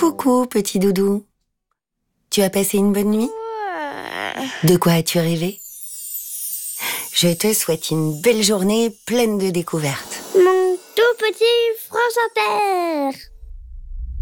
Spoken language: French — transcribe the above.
Coucou, petit doudou. Tu as passé une bonne nuit? De quoi as-tu rêvé? Je te souhaite une belle journée pleine de découvertes. Mon tout petit France Inter.